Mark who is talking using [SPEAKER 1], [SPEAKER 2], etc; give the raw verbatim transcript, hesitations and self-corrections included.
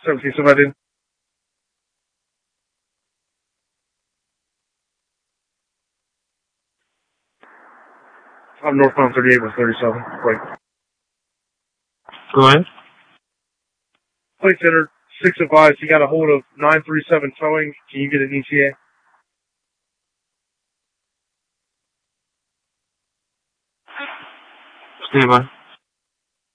[SPEAKER 1] seventeen surveyed in. I'm northbound thirty-eight with thirty-seven. Right.
[SPEAKER 2] Go ahead.
[SPEAKER 1] Plate center, six advised. You got a hold of nine three seven towing. Can you get an E T A?
[SPEAKER 2] Stand by.